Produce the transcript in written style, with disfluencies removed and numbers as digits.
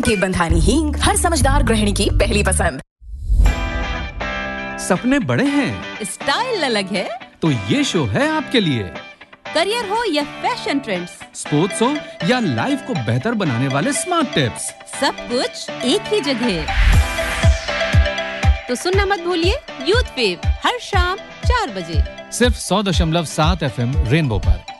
के बंधानी हींग, हर समझदार गृहिणी की पहली पसंद। सपने बड़े हैं, स्टाइल अलग है, तो ये शो है आपके लिए। करियर हो या फैशन ट्रेंड्स, स्पोर्ट्स हो या लाइफ को बेहतर बनाने वाले स्मार्ट टिप्स, सब कुछ एक ही जगह। तो सुनना मत भूलिए यूथ वेव हर शाम 4 बजे सिर्फ 100.7 FM रेनबो पर।